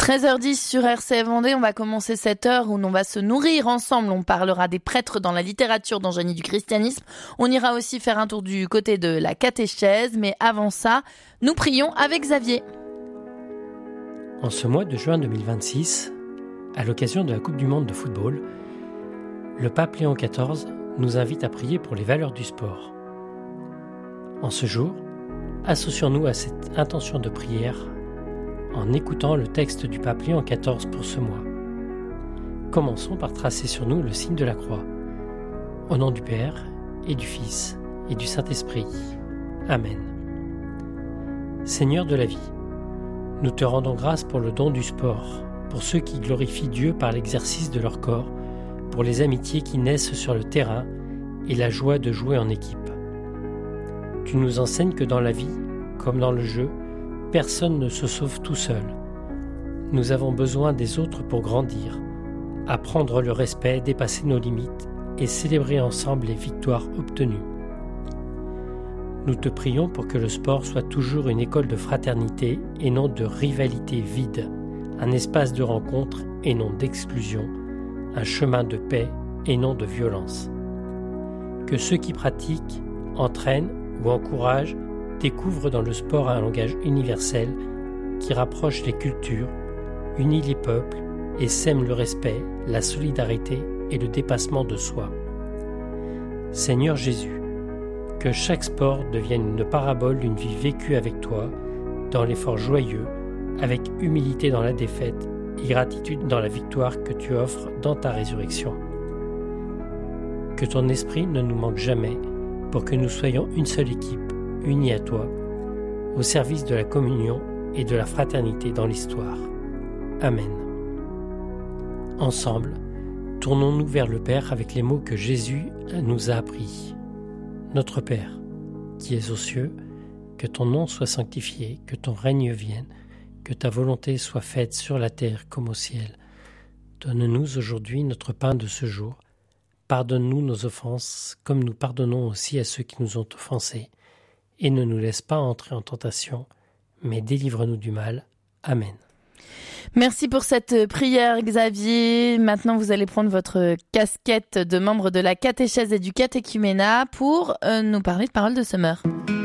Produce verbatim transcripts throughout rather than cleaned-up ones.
treize heures dix sur R C F Vendée, on va commencer cette heure où on va se nourrir ensemble. On parlera des prêtres dans la littérature d'Angénie du christianisme. On ira aussi faire un tour du côté de la catéchèse, mais avant ça, nous prions avec Xavier. En ce mois de juin deux mille vingt-six, à l'occasion de la Coupe du Monde de football, le pape Léon quatorze nous invite à prier pour les valeurs du sport. En ce jour, associons-nous à cette intention de prière en écoutant le texte du pape Léon quatorze pour ce mois. Commençons par tracer sur nous le signe de la croix. Au nom du Père, et du Fils, et du Saint-Esprit. Amen. Seigneur de la vie, nous te rendons grâce pour le don du sport, pour ceux qui glorifient Dieu par l'exercice de leur corps, pour les amitiés qui naissent sur le terrain et la joie de jouer en équipe. Tu nous enseignes que dans la vie, comme dans le jeu, personne ne se sauve tout seul. Nous avons besoin des autres pour grandir, apprendre le respect, dépasser nos limites et célébrer ensemble les victoires obtenues. Nous te prions pour que le sport soit toujours une école de fraternité et non de rivalité vide, un espace de rencontre et non d'exclusion, un chemin de paix et non de violence. Que ceux qui pratiquent, entraînent ou encouragent découvrent dans le sport un langage universel qui rapproche les cultures, unit les peuples et sème le respect, la solidarité et le dépassement de soi. Seigneur Jésus, que chaque sport devienne une parabole d'une vie vécue avec toi, dans l'effort joyeux, avec humilité dans la défaite et gratitude dans la victoire que tu offres dans ta résurrection. Que ton esprit ne nous manque jamais pour que nous soyons une seule équipe, unis à toi, au service de la communion et de la fraternité dans l'histoire. Amen. Ensemble, tournons-nous vers le Père avec les mots que Jésus nous a appris. Notre Père, qui es aux cieux, que ton nom soit sanctifié, que ton règne vienne, que ta volonté soit faite sur la terre comme au ciel. Donne-nous aujourd'hui notre pain de ce jour. Pardonne-nous nos offenses, comme nous pardonnons aussi à ceux qui nous ont offensés. Et ne nous laisse pas entrer en tentation, mais délivre-nous du mal. Amen. Merci pour cette prière, Xavier. Maintenant, vous allez prendre votre casquette de membre de la catéchèse et du catéchuménat pour euh, nous parler de Parole de Semeur.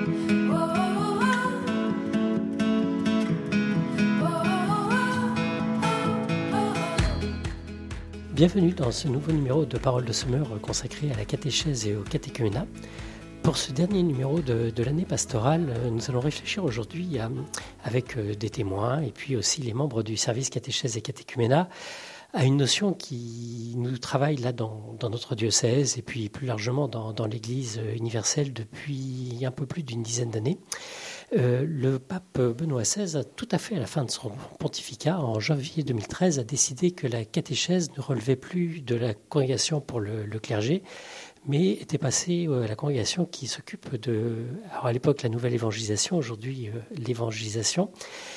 Bienvenue dans ce nouveau numéro de Parole de Semeur consacré à la catéchèse et au catéchuménat. Pour ce dernier numéro de, de l'année pastorale, nous allons réfléchir aujourd'hui à, avec des témoins et puis aussi les membres du service catéchèse et catéchuménat à une notion qui nous travaille là dans, dans notre diocèse et puis plus largement dans, dans l'Église universelle depuis un peu plus d'une dizaine d'années. Euh, le pape Benoît seize, a tout à fait à la fin de son pontificat, en janvier deux mille treize, a décidé que la catéchèse ne relevait plus de la congrégation pour le, le clergé, mais était passée à la congrégation qui s'occupe de, alors à l'époque la nouvelle évangélisation, aujourd'hui euh, l'évangélisation.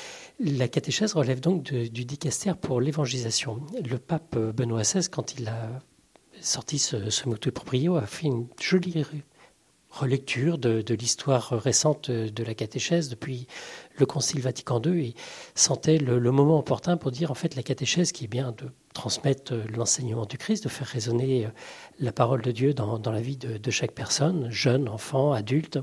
La catéchèse relève donc de, du dicastère pour l'évangélisation. Le pape Benoît seize, quand il a sorti ce, ce motu proprio, a fait une jolie relecture de, de l'histoire récente de la catéchèse depuis le Concile Vatican deux et sentait le, le moment opportun pour dire en fait la catéchèse qui est bien de transmettre l'enseignement du Christ, de faire résonner la parole de Dieu dans, dans la vie de, de chaque personne, jeune, enfant, adulte,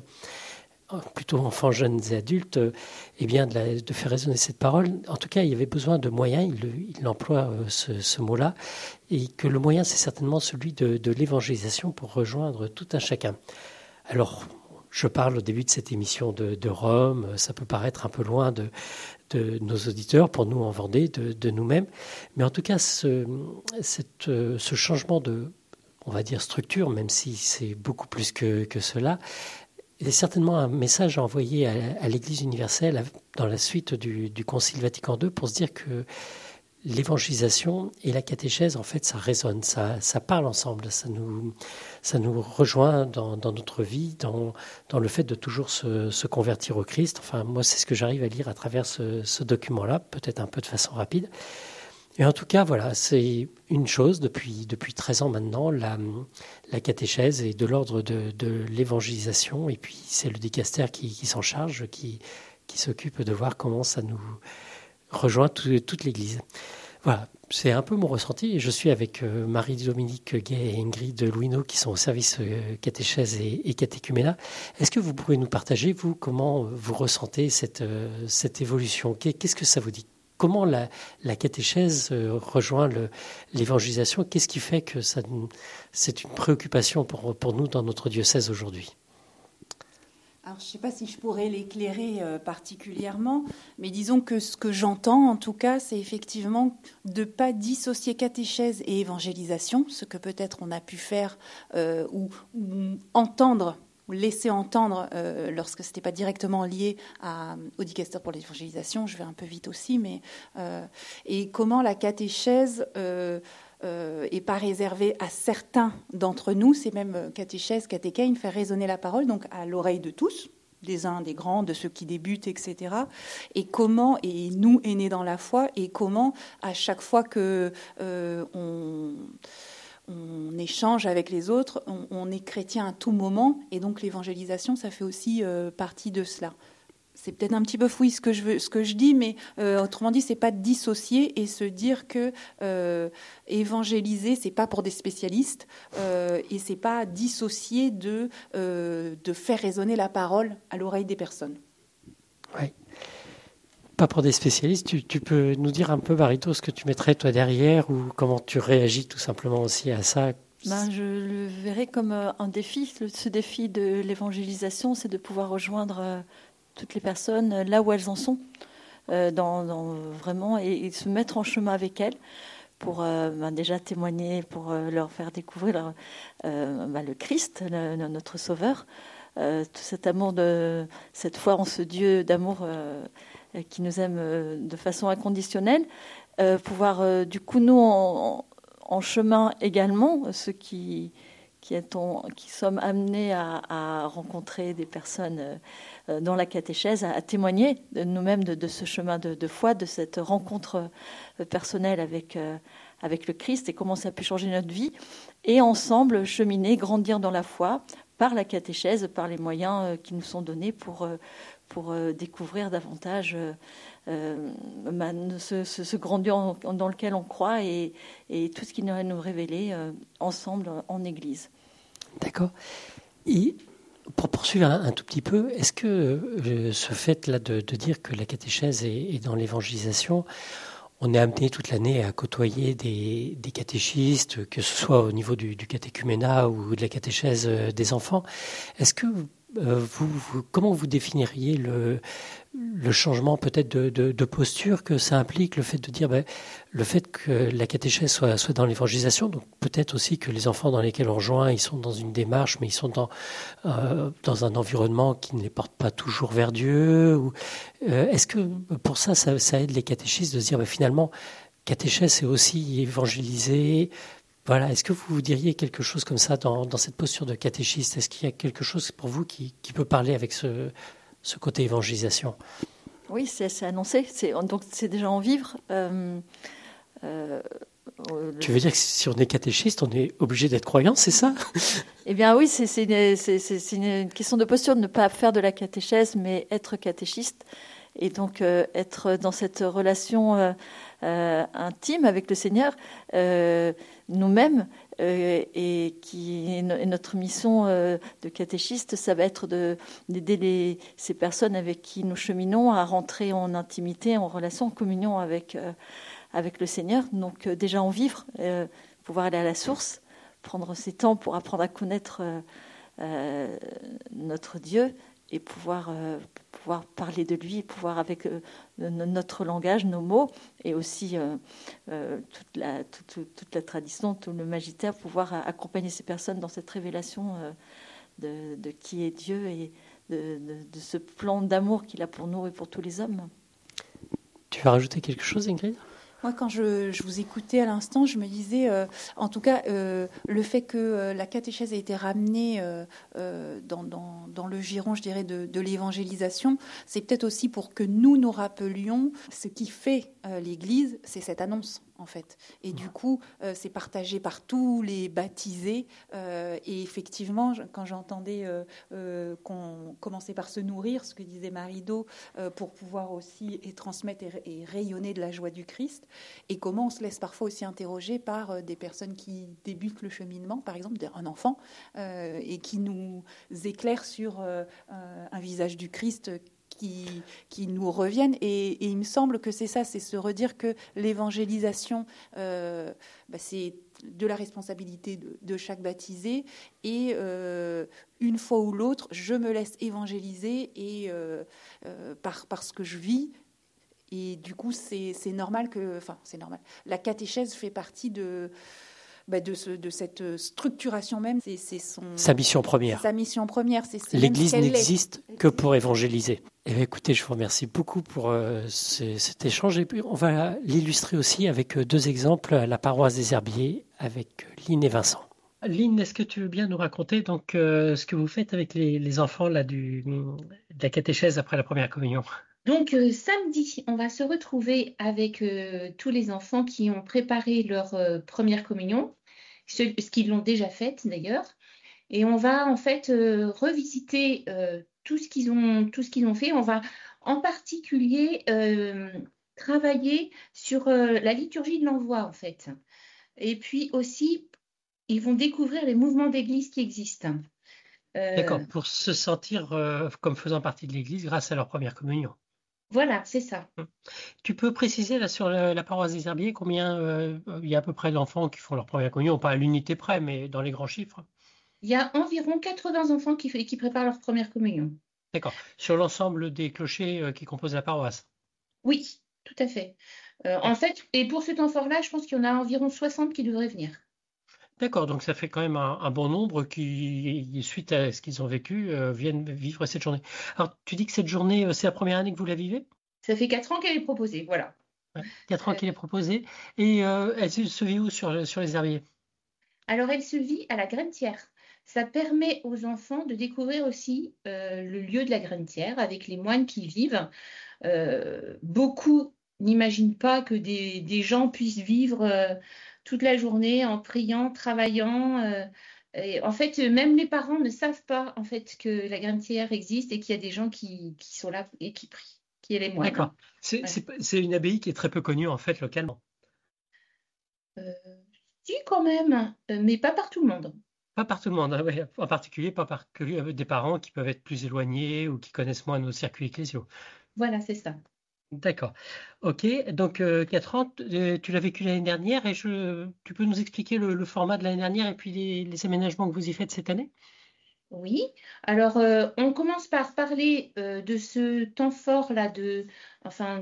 plutôt enfants, jeunes et adultes, et bien de, la, de faire résonner cette parole. En tout cas, il y avait besoin de moyens, il, il emploie ce, ce mot-là, et que le moyen, c'est certainement celui de, de l'évangélisation pour rejoindre tout un chacun. Alors, je parle au début de cette émission de, de Rome, ça peut paraître un peu loin de, de nos auditeurs, pour nous en Vendée, de, de nous-mêmes, mais en tout cas, ce, cette, ce changement de, on va dire, structure, même si c'est beaucoup plus que, que cela, est certainement un message à envoyer à, à l'Église universelle dans la suite du, du Concile Vatican deux pour se dire que l'évangélisation et la catéchèse, en fait, ça résonne, ça, ça parle ensemble, ça nous, ça nous rejoint dans, dans notre vie, dans, dans le fait de toujours se, se convertir au Christ. Enfin, moi, c'est ce que j'arrive à lire à travers ce, ce document-là, peut-être un peu de façon rapide. Et en tout cas, voilà, c'est une chose, depuis, depuis treize ans maintenant, la, la catéchèse est de l'ordre de, de l'évangélisation, et puis c'est le dicastère qui, qui s'en charge, qui, qui s'occupe de voir comment ça nous... rejoint tout, toute l'Église. Voilà, c'est un peu mon ressenti. Je suis avec euh, Marie-Dominique Gay et Ingrid Louineau qui sont au service euh, catéchèse et, et catéchuménat. Est-ce que vous pourriez nous partager, vous, comment vous ressentez cette, euh, cette évolution ? Qu'est-ce que ça vous dit ? Comment la, la catéchèse euh, rejoint le, l'évangélisation ? Qu'est-ce qui fait que ça, c'est une préoccupation pour, pour nous dans notre diocèse aujourd'hui ? Alors, je ne sais pas si je pourrais l'éclairer euh, particulièrement, mais disons que ce que j'entends, en tout cas, c'est effectivement de ne pas dissocier catéchèse et évangélisation, ce que peut-être on a pu faire euh, ou, ou entendre, ou laisser entendre euh, lorsque ce n'était pas directement lié à, au dicaster pour l'évangélisation. Je vais un peu vite aussi, mais... Euh, et comment la catéchèse... Euh, Euh, et pas réservé à certains d'entre nous, c'est même catéchèse, catéchène, faire résonner la parole, donc à l'oreille de tous, des uns, des grands, de ceux qui débutent, et cetera. Et comment, et nous, aînés dans la foi, et comment, à chaque fois que euh, on, on échange avec les autres, on, on est chrétien à tout moment, et donc l'évangélisation, ça fait aussi euh, partie de cela. C'est peut-être un petit peu fouillis ce que je veux, ce que je dis, mais euh, autrement dit, c'est pas dissocier et se dire que euh, évangéliser, c'est pas pour des spécialistes euh, et c'est pas dissocier de euh, de faire résonner la parole à l'oreille des personnes. Oui. Pas pour des spécialistes. Tu, tu peux nous dire un peu, Barito, ce que tu mettrais toi derrière ou comment tu réagis tout simplement aussi à ça? Ben, je le verrais comme un défi. Ce défi de l'évangélisation, c'est de pouvoir rejoindre toutes les personnes là où elles en sont, euh, dans, dans, vraiment, et, et se mettre en chemin avec elles pour euh, ben déjà témoigner, pour euh, leur faire découvrir leur, euh, ben le Christ, le, notre Sauveur, euh, tout cet amour, de cette foi en ce Dieu d'amour euh, qui nous aime euh, de façon inconditionnelle, euh, pouvoir euh, du coup nous en, en chemin également, ceux qui Qui, est-on, qui sommes amenés à, à rencontrer des personnes euh, dans la catéchèse, à, à témoigner de nous-mêmes de, de ce chemin de, de foi, de cette rencontre euh, personnelle avec, euh, avec le Christ et comment ça a pu changer notre vie. Et ensemble, cheminer, grandir dans la foi par la catéchèse, par les moyens euh, qui nous sont donnés pour, euh, pour euh, découvrir davantage euh, euh, ce, ce, ce grand Dieu en, dans lequel on croit et, et tout ce qu'il nous nous révéler euh, ensemble en Église. D'accord. Et pour poursuivre un, un tout petit peu, est-ce que euh, ce fait-là de, de dire que la catéchèse est, est dans l'évangélisation, on est amené toute l'année à côtoyer des, des catéchistes, que ce soit au niveau du, du catéchuménat ou de la catéchèse des enfants, est-ce que euh, vous, vous, comment vous définiriez le, le changement peut-être de, de, de posture que ça implique, le fait de dire ben, le fait que la catéchèse soit, soit dans l'évangélisation, donc peut-être aussi que les enfants dans lesquels on rejoint, ils sont dans une démarche, mais ils sont dans, euh, dans un environnement qui ne les porte pas toujours vers Dieu. Ou, euh, est-ce que pour ça, ça, ça aide les catéchistes de se dire ben, finalement, catéchèse c'est aussi évangéliser. Voilà, est-ce que vous vous diriez quelque chose comme ça dans, dans cette posture de catéchiste? Est-ce qu'il y a quelque chose pour vous qui, qui peut parler avec ce, ce côté évangélisation? Oui, c'est, c'est annoncé, c'est, donc c'est déjà en vivre. Euh, euh, tu veux dire que si on est catéchiste, on est obligé d'être croyant, c'est ça? Eh bien oui, c'est, c'est, une, c'est, c'est une question de posture, de ne pas faire de la catéchèse, mais être catéchiste. Et donc euh, être dans cette relation euh, euh, intime avec le Seigneur, euh, nous-mêmes, euh, et qui est notre mission euh, de catéchiste, ça va être de, d'aider les, ces personnes avec qui nous cheminons à rentrer en intimité, en relation, en communion avec, euh, avec le Seigneur. Donc euh, déjà en vivre, euh, pouvoir aller à la source, prendre ces temps pour apprendre à connaître euh, euh, notre Dieu, et pouvoir, euh, pouvoir parler de lui, pouvoir avec euh, notre langage, nos mots, et aussi euh, euh, toute, la, toute, toute la tradition, tout le magistère, pouvoir accompagner ces personnes dans cette révélation euh, de, de qui est Dieu et de, de, de ce plan d'amour qu'il a pour nous et pour tous les hommes. Tu veux rajouter quelque chose, Ingrid ? Moi, quand je, je vous écoutais à l'instant, je me disais, euh, en tout cas, euh, le fait que euh, la catéchèse ait été ramenée euh, euh, dans, dans, dans le giron, je dirais, de, de l'évangélisation, c'est peut-être aussi pour que nous nous rappelions ce qui fait euh, l'Église, c'est cette annonce. en fait. Et du coup, euh, c'est partagé par tous les baptisés. Euh, et effectivement, quand j'entendais euh, euh, qu'on commençait par se nourrir, ce que disait Marie-Do, euh, pour pouvoir aussi et transmettre et, et rayonner de la joie du Christ, et comment on se laisse parfois aussi interroger par euh, des personnes qui débutent le cheminement, par exemple un enfant, euh, et qui nous éclairent sur euh, un visage du Christ Qui, qui nous reviennent. Et, et il me semble que c'est ça, c'est se redire que l'évangélisation, euh, bah, c'est de la responsabilité de, de chaque baptisé. Et euh, une fois ou l'autre, je me laisse évangéliser et, euh, euh, par, par ce que je vis. Et du coup, c'est, c'est normal que... Enfin, c'est normal. La catéchèse fait partie de... Bah de, ce, de cette structuration même, c'est, c'est son, sa mission première. Sa mission première, c'est, c'est L'Église même ce n'existe est. que pour évangéliser. Et bien, écoutez, je vous remercie beaucoup pour euh, ce, cet échange. Et puis, on va l'illustrer aussi avec deux exemples à la paroisse des Herbiers, avec Lynn et Vincent. Lynn, est-ce que tu veux bien nous raconter donc euh, ce que vous faites avec les, les enfants là, du, de la catéchèse après la première communion ? Donc euh, samedi, on va se retrouver avec euh, tous les enfants qui ont préparé leur euh, première communion, ce, ce qu'ils l'ont déjà fait d'ailleurs, et on va en fait euh, revisiter euh, tout ce qu'ils ont, tout ce qu'ils ont fait. On va en particulier euh, travailler sur euh, la liturgie de l'envoi en fait, et puis aussi ils vont découvrir les mouvements d'église qui existent. Euh, D'accord, pour se sentir euh, comme faisant partie de l'Église grâce à leur première communion. Voilà, c'est ça. Tu peux préciser là sur la, la paroisse des Herbiers combien euh, il y a à peu près d'enfants qui font leur première communion, pas à l'unité près, mais dans les grands chiffres? Il y a environ quatre-vingts enfants qui, qui préparent leur première communion. D'accord. Sur l'ensemble des clochers euh, qui composent la paroisse? Oui, tout à fait. Euh, en fait, et pour ce temps fort-là, je pense qu'il y en a environ soixante qui devraient venir. D'accord, donc ça fait quand même un, un bon nombre qui, suite à ce qu'ils ont vécu, euh, viennent vivre cette journée. Alors, tu dis que cette journée, euh, c'est la première année que vous la vivez? Ça fait quatre ans qu'elle est proposée, voilà. Ouais, quatre ans euh... qu'elle est proposée. Et euh, elle se vit où sur, sur les Herbiers? Alors, elle se vit à la Grennetière. Ça permet aux enfants de découvrir aussi euh, le lieu de la Grennetière avec les moines qui y vivent. Euh, beaucoup n'imaginent pas que des, des gens puissent vivre euh, toute la journée en priant, travaillant. Euh, et en fait, même les parents ne savent pas en fait que la Grennetière existe et qu'il y a des gens qui, qui sont là et qui prient, qui est les moines. D'accord. C'est, ouais. c'est, c'est une abbaye qui est très peu connue en fait localement. Euh, si quand même, mais pas par tout le monde. Pas par tout le monde, hein, ouais. En particulier pas par des parents qui peuvent être plus éloignés ou qui connaissent moins nos circuits ecclésiaux. Voilà, c'est ça. D'accord. Ok, donc euh, quatre ans, tu l'as vécu l'année dernière et je, tu peux nous expliquer le, le format de l'année dernière et puis les, les aménagements que vous y faites cette année? Oui, alors euh, on commence par parler euh, de ce temps fort-là, de, enfin,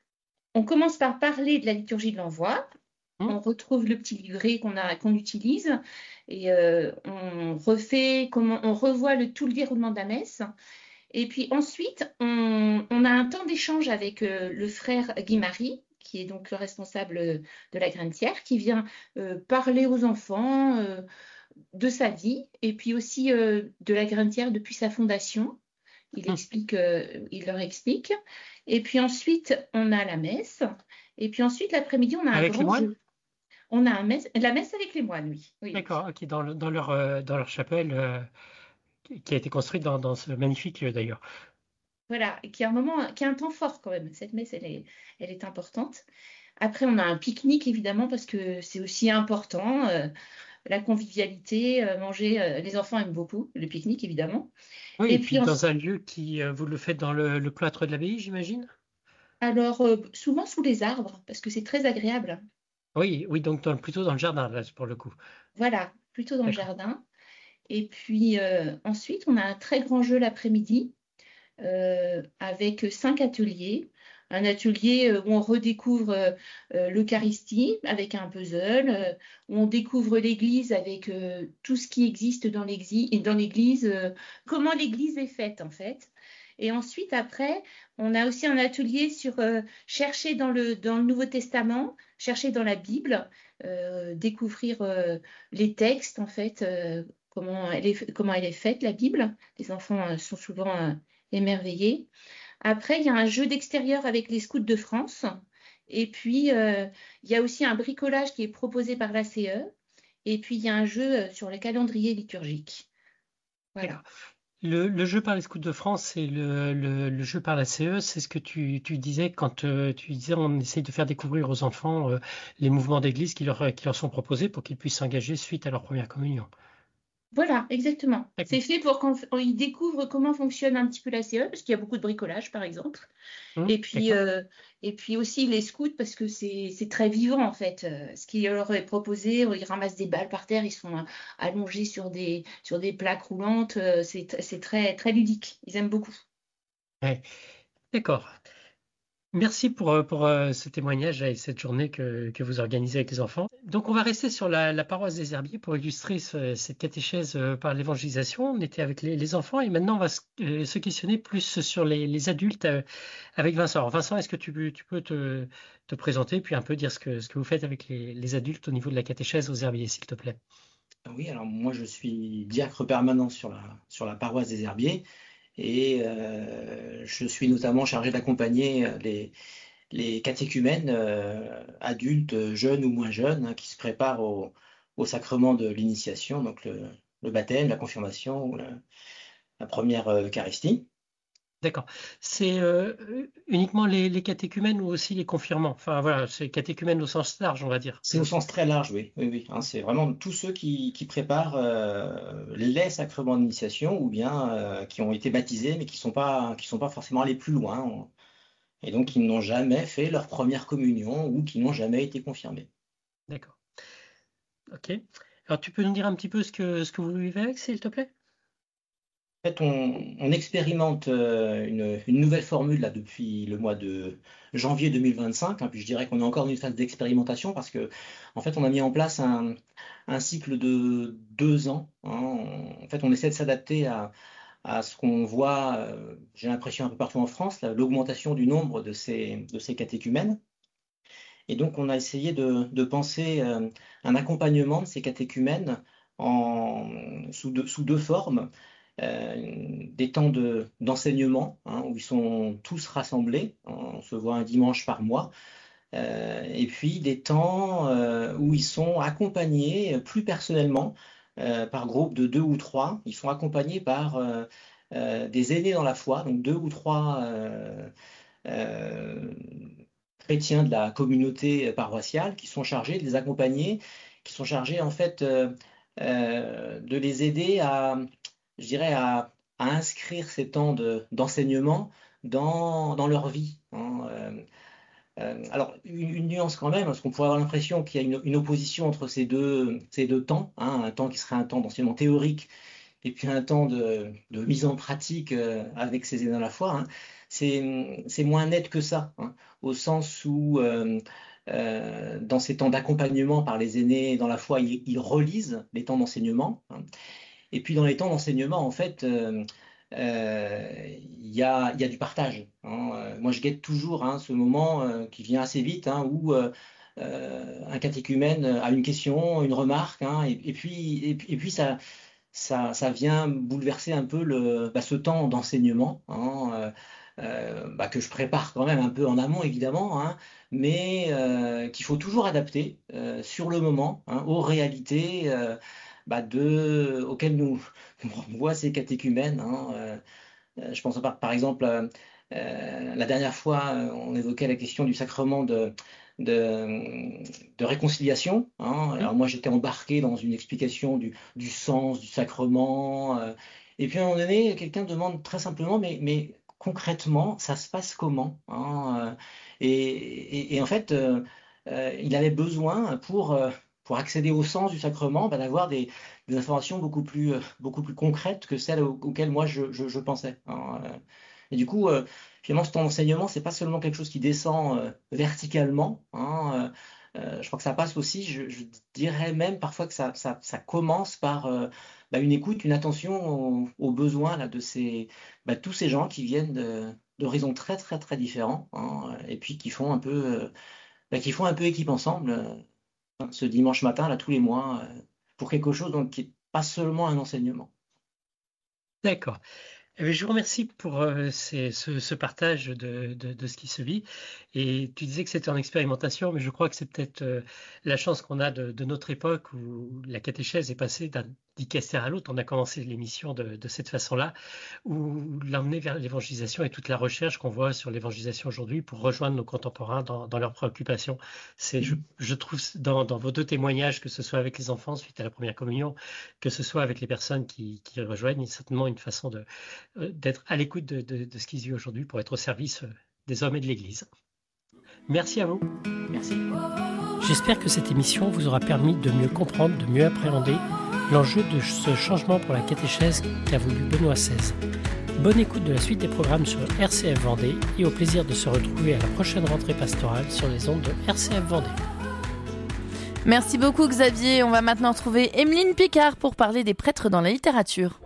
on commence par parler de la liturgie de l'envoi. Hum. On retrouve le petit livret qu'on a, qu'on utilise et euh, on refait, comment, on revoit le, tout le déroulement de la messe. Et puis ensuite, on, on a un temps d'échange avec euh, le frère Guy-Marie, qui est donc le responsable de la Grennetière, qui vient euh, parler aux enfants euh, de sa vie et puis aussi euh, de la Grennetière depuis sa fondation. Il, explique, euh, il leur explique. Et puis ensuite, on a la messe. Et puis ensuite, l'après-midi, on a avec un grand jeu. On a un messe, la messe avec les moines, oui. oui. D'accord, ok, dans, le, dans, leur, euh, dans leur chapelle euh, qui a été construite dans, dans ce magnifique lieu d'ailleurs. Voilà, qui a un moment, qui a un temps fort quand même. Cette messe, elle est, elle est importante. Après, on a un pique-nique évidemment parce que c'est aussi important. Euh, la convivialité, euh, manger, euh, les enfants aiment beaucoup le pique-nique évidemment. Oui, et, et puis, puis dans on... un lieu qui, euh, vous le faites dans le, le cloître de l'abbaye, j'imagine? Alors, euh, souvent sous les arbres parce que c'est très agréable. Oui, oui, donc dans, plutôt dans le jardin là, pour le coup. Voilà, plutôt dans D'accord. le jardin. Et puis euh, ensuite, on a un très grand jeu l'après-midi. Euh, avec cinq ateliers. Un atelier où on redécouvre euh, l'Eucharistie avec un puzzle, euh, où on découvre l'Église avec euh, tout ce qui existe dans l'Église, euh, comment l'Église est faite en fait. Et ensuite, après, on a aussi un atelier sur euh, chercher dans le, dans le Nouveau Testament, chercher dans la Bible, euh, découvrir euh, les textes en fait, euh, comment, elle est, comment elle est faite la Bible. Les enfants euh, sont souvent... Euh, émerveillés. Après, il y a un jeu d'extérieur avec les scouts de France. Et puis, euh, il y a aussi un bricolage qui est proposé par l'A C E. Et puis, il y a un jeu euh, sur le calendrier liturgique. Voilà. Le, le jeu par les Scouts de France et le, le, le jeu par la C E, c'est ce que tu, tu disais quand euh, tu disais on essaye de faire découvrir aux enfants euh, les mouvements d'église qui leur, qui leur sont proposés pour qu'ils puissent s'engager suite à leur première communion. Voilà, exactement. D'accord. C'est fait pour qu'ils découvrent comment fonctionne un petit peu la C E, parce qu'il y a beaucoup de bricolage, par exemple. Hum, Et puis, d'accord. euh, et puis aussi les scouts, parce que c'est c'est très vivant, en fait. Euh, ce qui leur est proposé, ils ramassent des balles par terre, ils sont euh, allongés sur des, sur des plaques roulantes. euh, C'est c'est très, très ludique. Ils aiment beaucoup. Ouais. D'accord. Merci pour, euh, pour euh, ce témoignage et cette journée que, que vous organisez avec les enfants. Donc, on va rester sur la, la paroisse des Herbiers pour illustrer ce- cette catéchèse euh, par l'évangélisation. On était avec les, les enfants et maintenant, on va se, euh, se questionner plus sur les, les adultes euh, avec Vincent. Alors, Vincent, est-ce que tu peux, tu peux te, te présenter puis un peu dire ce que, ce que vous faites avec les, les adultes au niveau de la catéchèse aux Herbiers, s'il te plaît? Oui, alors moi je suis diacre permanent sur la, sur la paroisse des Herbiers et euh, je suis notamment chargé d'accompagner euh, les, les catéchumènes euh, adultes, jeunes ou moins jeunes, hein, qui se préparent au, au sacrement de l'initiation, donc le, le baptême, la confirmation ou la, la première euh, Eucharistie. D'accord. C'est euh, uniquement les, les catéchumènes ou aussi les confirmants? Enfin, voilà, c'est catéchumènes au sens large, on va dire. C'est au sens très large, oui. Oui, oui, hein, c'est vraiment tous ceux qui, qui préparent euh, les sacrements d'initiation ou bien euh, qui ont été baptisés mais qui ne sont pas, qui sont pas forcément allés plus loin. Et donc qui n'ont jamais fait leur première communion ou qui n'ont jamais été confirmés. D'accord. Ok. Alors, tu peux nous dire un petit peu ce que, ce que vous vivez avec, s'il te plaît? En fait, on, on expérimente euh, une, une nouvelle formule là, depuis le mois de janvier deux mille vingt-cinq, hein, puis je dirais qu'on est encore dans une phase d'expérimentation parce que en fait, on a mis en place un, un cycle de deux ans, hein. On- en fait, on essaie de s'adapter à, à ce qu'on voit, euh, j'ai l'impression un peu partout en France, là, l'augmentation du nombre de ces, de ces catéchumènes. Et donc, on a essayé de, de penser euh, un accompagnement de ces catéchumènes en, sous, deux, sous deux formes. Euh, des temps de, d'enseignement, hein, où ils sont tous rassemblés, on se voit un dimanche par mois, euh, et puis des temps euh, où ils sont accompagnés euh, plus personnellement euh, par groupe de deux ou trois. Ils sont accompagnés par euh, euh, des aînés dans la foi, donc deux ou trois euh, euh, chrétiens de la communauté paroissiale qui sont chargés de les accompagner, qui sont chargés en fait euh, euh, de les aider à, je dirais, à, à inscrire ces temps de, d'enseignement dans, dans leur vie, hein. Euh, euh, alors, une, une nuance quand même, parce qu'on pourrait avoir l'impression qu'il y a une, une opposition entre ces deux, ces deux temps, hein, un temps qui serait un temps d'enseignement théorique et puis un temps de, de mise en pratique euh, avec ces aînés à la fois, hein. C'est, c'est moins net que ça, hein, au sens où euh, euh, dans ces temps d'accompagnement par les aînés dans la foi, ils, ils relisent les temps d'enseignement, hein. Et puis dans les temps d'enseignement, en fait, euh, euh, il y a, il y a du partage, hein. Euh, Moi, je guette toujours, hein, ce moment euh, qui vient assez vite, hein, où euh, euh, un catéchumène a une question, une remarque, hein, et, et puis, et, puis et puis ça, ça, ça vient bouleverser un peu le, bah, ce temps d'enseignement, hein, euh, euh, bah, que je prépare quand même un peu en amont, évidemment, hein, mais euh, qu'il faut toujours adapter euh, sur le moment, hein, aux réalités euh, bah, de, auxquelles nous, nous renvoient ces catéchumènes, hein. Euh, euh, je pense par, par exemple, euh, euh, la dernière fois, euh, on évoquait la question du sacrement de, de, de réconciliation, hein. Hmm. Alors moi, j'étais embarqué dans une explication du, du sens du sacrement. Euh, et puis à un moment donné, quelqu'un demande très simplement, mais, mais concrètement, ça se passe comment, hein? Euh, et, et- et en fait, euh, euh, il avait besoin pour... euh, pour accéder au sens du sacrement, bah, d'avoir des, des informations beaucoup plus, euh, beaucoup plus concrètes que celles au- auxquelles moi je, je- je pensais, hein. Euh, Et du coup, euh, finalement, ce temps d'enseignement, c'est pas seulement quelque chose qui descend euh, verticalement, hein. Euh, euh, je crois que ça passe aussi, je, je dirais même parfois que ça, ça, ça commence par euh, bah, une écoute, une attention aux, aux besoins là, de ces, bah, tous ces gens qui viennent de, d'horizons très très très différents, hein, et puis qui font un peu, euh, bah, qui font un peu équipe ensemble. Euh, ce dimanche matin, là, tous les mois, euh, pour quelque chose donc, qui n'est pas seulement un enseignement. D'accord. Eh bien, je vous remercie pour euh, ces- ce, ce partage de, de, de ce qui se vit. Et tu disais que c'était en expérimentation, mais je crois que c'est peut-être euh, la chance qu'on a de, de notre époque où la catéchèse est passée d'un dicaster à l'autre. On a commencé l'émission de, de cette façon-là, où l'emmener vers l'évangélisation et toute la recherche qu'on voit sur l'évangélisation aujourd'hui pour rejoindre nos contemporains dans, dans leurs préoccupations. C'est, je, je trouve dans, dans vos deux témoignages, que ce soit avec les enfants suite à la première communion, que ce soit avec les personnes qui, qui rejoignent, certainement une façon de d'être à l'écoute de, de, de ce qui se vit aujourd'hui pour être au service des hommes et de l'Église. Merci à vous. Merci. J'espère que cette émission vous aura permis de mieux comprendre, de mieux appréhender l'enjeu de ce changement pour la catéchèse qu'a voulu Benoît seize. Bonne écoute de la suite des programmes sur R C F Vendée et au plaisir de se retrouver à la prochaine rentrée pastorale sur les ondes de R C F Vendée. Merci beaucoup Xavier. On va maintenant retrouver Emeline Picard pour parler des prêtres dans la littérature.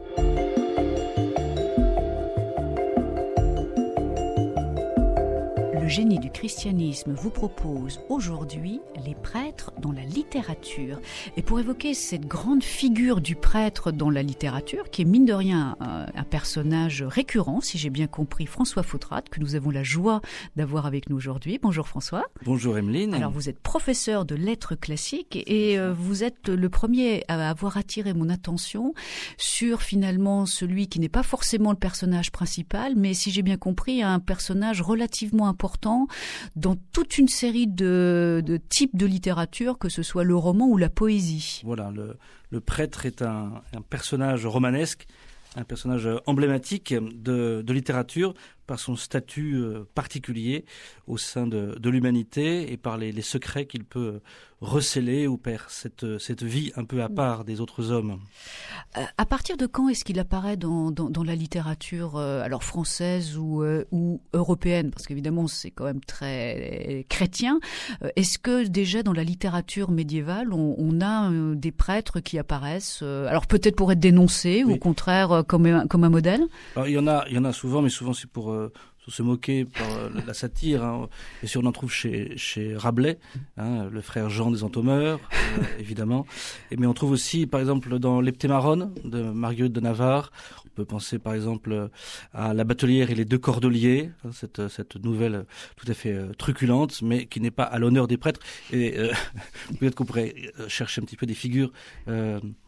Le génie du christianisme vous propose aujourd'hui les prêtres dans la littérature. Et pour évoquer cette grande figure du prêtre dans la littérature, qui est mine de rien un, un personnage récurrent, si j'ai bien compris, François Fautrade, que nous avons la joie d'avoir avec nous aujourd'hui. Bonjour François. Bonjour Emeline. Alors vous êtes professeur de lettres classiques et euh, vous êtes le premier à avoir attiré mon attention sur finalement celui qui n'est pas forcément le personnage principal, mais si j'ai bien compris, un personnage relativement important dans toute une série de, de types de littérature, que ce soit le roman ou la poésie. Voilà, le, le prêtre est un, un personnage romanesque, un personnage emblématique de, de littérature par son statut particulier au sein de, de l'humanité et par les, les secrets qu'il peut recéler ou par cette, cette vie un peu à part des autres hommes. À partir de quand est-ce qu'il apparaît dans, dans, dans la littérature euh, alors française ou, euh, ou européenne? Parce qu'évidemment, c'est quand même très chrétien. Euh, est-ce que déjà dans la littérature médiévale, on, on a euh, des prêtres qui apparaissent, euh, alors peut-être pour être dénoncés, oui, ou au contraire euh, comme, un, comme un modèle? Alors, il y en a, il y en a souvent, mais souvent c'est pour... Euh, se moquer par la satire, hein. Et si on en trouve chez, chez Rabelais, hein, le frère Jean des Entomeurs, euh, évidemment. Et, mais on trouve aussi, par exemple, dans l'Heptémaron de Marguerite de Navarre, on peut penser par exemple à La Batelière et les deux Cordeliers, hein, cette, cette nouvelle tout à fait euh, truculente, mais qui n'est pas à l'honneur des prêtres. Et euh, peut-être qu'on pourrait chercher un petit peu des figures euh,